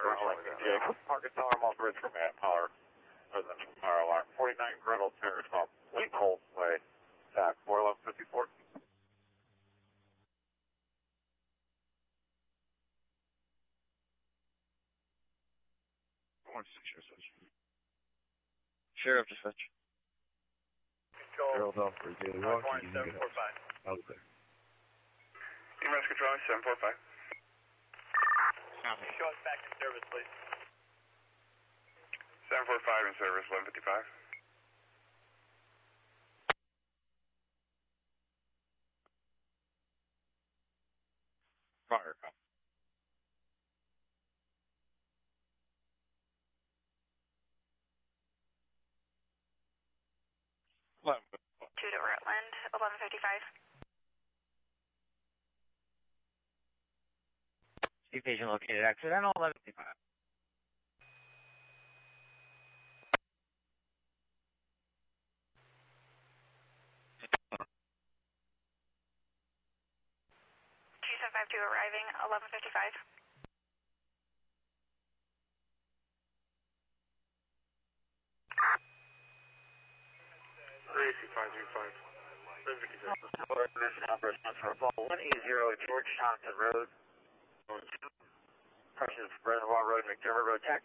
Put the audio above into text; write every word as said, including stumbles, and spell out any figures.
Tower, Arkansas, Mall Bridge for Matt Power, residential fire alarm, forty-nine Griddle Terrace, Lake Holt Way, back four eleven fifty-four. Sheriff dispatch. Control. Harold Alfred, Daily Rock, you can get us out there. Team Rescue Control, seven four five. Show us back in service, please. seven four five in service, eleven fifty-five. Fire. Two to Rutland, eleven fifty-five. See patient located accidental, eleven fifty-five. two seven five two arriving, eleven fifty-five. three C five three five. eleven fifty-six. Mission operations for one eighty George Thompson Road. Precious Reservoir Road, McDermott Road, taxi